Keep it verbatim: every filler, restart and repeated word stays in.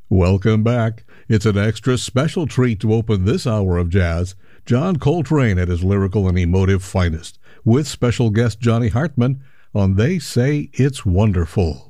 Welcome back. It's an extra special treat to open this hour of jazz. John Coltrane at his lyrical and emotive finest, with special guest Johnny Hartman on They Say It's Wonderful.